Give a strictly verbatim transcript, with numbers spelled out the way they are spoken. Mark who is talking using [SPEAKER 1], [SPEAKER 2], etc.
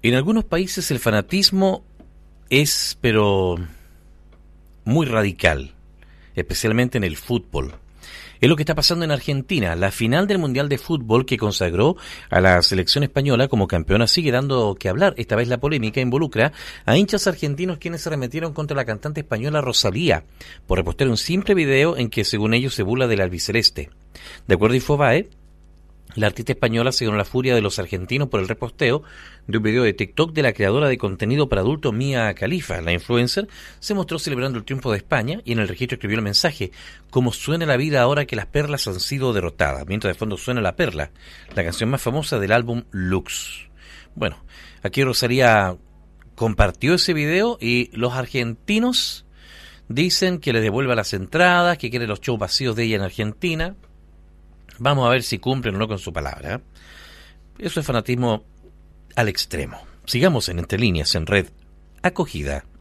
[SPEAKER 1] En algunos países el fanatismo es, pero muy radical, especialmente en el fútbol. Es lo que está pasando en Argentina. La final del Mundial de Fútbol que consagró a la selección española como campeona sigue dando que hablar. Esta vez la polémica involucra a hinchas argentinos quienes se arremetieron contra la cantante española Rosalía por repostear un simple video en que según ellos se burla del albiceleste. De acuerdo a Infobae, la artista española se ganó la furia de los argentinos por el reposteo de un video de TikTok de la creadora de contenido para adultos Mia Khalifa. La influencer se mostró celebrando el triunfo de España y en el registro escribió el mensaje: "Cómo suena la vida ahora que las perlas han sido derrotadas", mientras de fondo suena La Perla, la canción más famosa del álbum Lux. Bueno, aquí Rosalía compartió ese video y los argentinos dicen que le devuelva las entradas, que quiere los shows vacíos de ella en Argentina. Vamos a ver si cumplen o no con su palabra. Eso es fanatismo al extremo. Sigamos en Entre Líneas en Red Acogida.